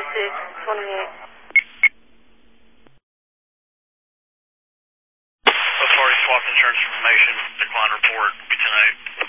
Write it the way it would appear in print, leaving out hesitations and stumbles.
2628. Authority swap insurance information, decline report, be 10-8.